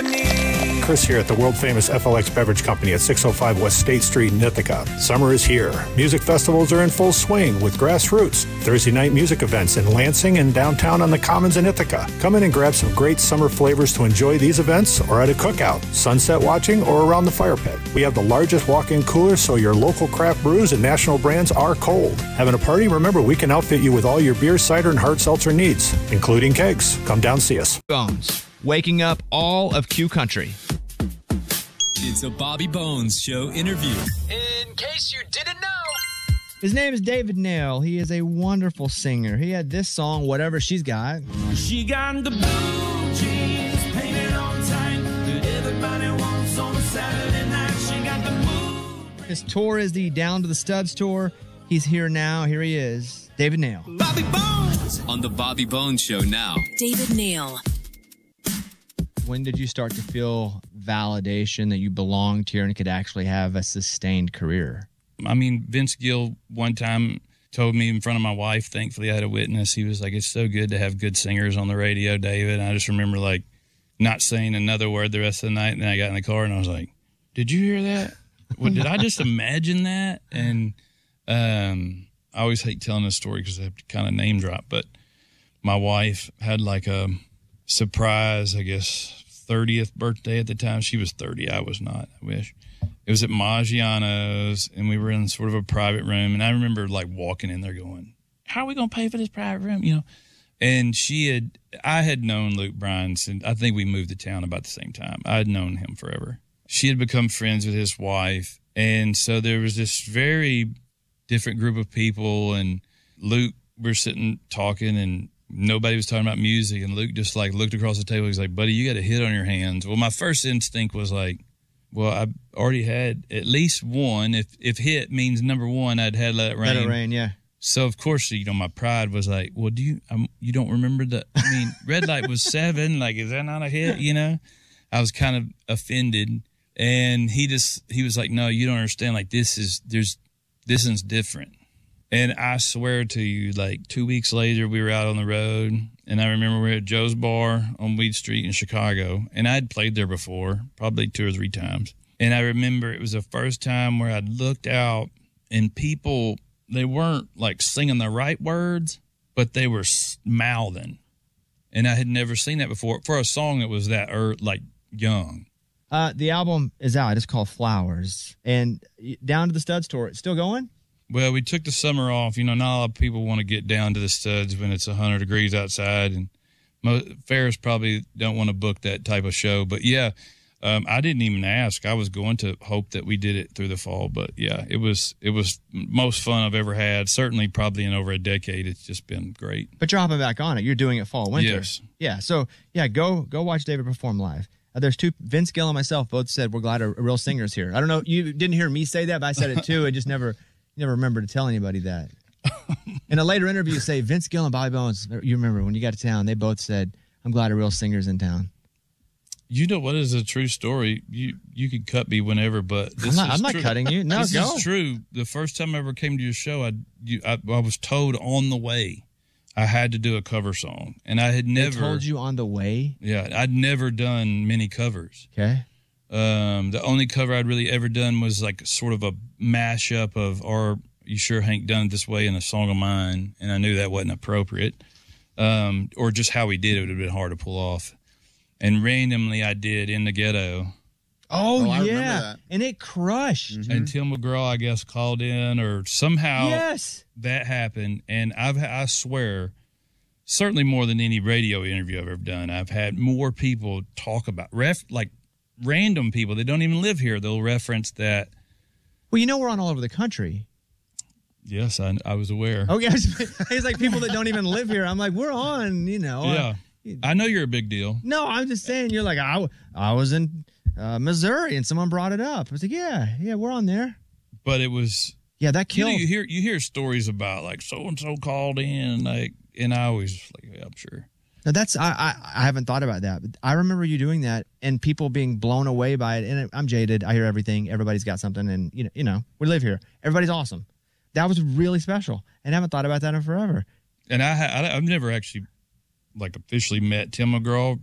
Chris here at the world-famous FLX Beverage Company at 605 West State Street in Ithaca. Summer is here. Music festivals are in full swing with Grassroots. Thursday night music events in Lansing and downtown on the Commons in Ithaca. Come in and grab some great summer flavors to enjoy these events or at a cookout, sunset watching, or around the fire pit. We have the largest walk-in cooler so your local craft brews and national brands are cold. Having a party? Remember, we can outfit you with all your beer, cider, and hard seltzer needs, including kegs. Come down, see us. Bones, waking up all of Q Country. It's a Bobby Bones Show interview. In case you didn't know. His name is David Nail. He is a wonderful singer. He had this song, Whatever She's Got. She got the blue jeans painted on tight that everybody wants on a Saturday night. She got the blue. His tour is the Down to the Studs tour. He's here now. Here he is. David Nail. Bobby Bones. On the Bobby Bones Show now. David Nail. When did you start to feel validation that you belonged here and could actually have a sustained career? I mean, Vince Gill one time told me in front of my wife, thankfully I had a witness. He was like, it's so good to have good singers on the radio, David. And I just remember like not saying another word the rest of the night. And then I got in the car and I was like, did you hear that? Well, did I just imagine that? And I always hate telling this story because I have to kind of name drop. But my wife had like a surprise, I guess, 30th birthday at the time. She was 30. I was not, I wish. It was at Maggiano's, and we were in sort of a private room. And I remember like walking in there going, how are we going to pay for this private room? You know? And I had known Luke Bryan, and I think we moved to town about the same time. I had known him forever. She had become friends with his wife. And so there was this very different group of people, and Luke, we're sitting talking, and nobody was talking about music, and Luke just like looked across the table. He's like, buddy, you got a hit on your hands. Well, my first instinct was like, well, I already had at least one. If hit means number one, I'd had Let It Rain. Let It Rain, yeah. So of course, you know, my pride was like, well, you don't remember I mean, Red Light was 7. Like, is that not a hit? You know, I was kind of offended, and he was like, no, you don't understand. Like, this is different. And I swear to you, like 2 weeks later, we were out on the road, and I remember we were at Joe's Bar on Weed Street in Chicago, and I'd played there before, probably 2 or 3 times. And I remember it was the first time where I looked out, and people, they weren't like singing the right words, but they were mouthing. And I had never seen that before for a song that was that like young. The album is out. It's called Flowers. And Down to the Studs tour, it's still going? Well, we took the summer off. You know, not a lot of people want to get down to the Studs when it's 100 degrees outside, and fairs probably don't want to book that type of show. But yeah, I didn't even ask. I was going to hope that we did it through the fall. But yeah, it was most fun I've ever had. Certainly, probably in over a decade. It's just been great. But you're hopping back on it. You're doing it fall, winter. Yes. Yeah. So yeah, go watch David perform live. There's 2. Vince Gill and myself both said we're glad a real singer's here. I don't know. You didn't hear me say that, but I said it too. I just never remember to tell anybody that. In a later interview, you say Vince Gill and Bobby Bones. You remember when you got to town, they both said, I'm glad a real singer's in town. You know what is a true story? You can cut me whenever, but I'm not cutting you. No, this go. is true. The first time I ever came to your show, I was told on the way I had to do a cover song, and I had never. They told you on the way? Yeah, I'd never done many covers. Okay. The only cover I'd really ever done was like sort of a mashup of "Are You Sure Hank Done It This Way" and a song of mine, and I knew that wasn't appropriate, or just how we did it would have been hard to pull off. And randomly, I did "In the Ghetto." Oh I remember yeah, that. and it crushed. Mm-hmm. And Tim McGraw, I guess, called in, or somehow that happened. And I swear, certainly more than any radio interview I've ever done, I've had more people talk about like random people that don't even live here. They'll reference that. Well, you know, we're on all over the country. Yes, I was aware. Okay, it's like people that don't even live here. I'm like, we're on, you know. Yeah, I know you're a big deal. No, I'm just saying, you're like, I was in Missouri and someone brought it up. I was like, yeah, we're on there. But it was. Yeah, that killed. You hear stories about like so and so called in, like, and I always like, yeah, I'm sure. Now that's I haven't thought about that, but I remember you doing that and people being blown away by it. And I'm jaded. I hear everything. Everybody's got something, and you know, we live here. Everybody's awesome. That was really special, and I haven't thought about that in forever. And I've never actually like officially met Tim McGraw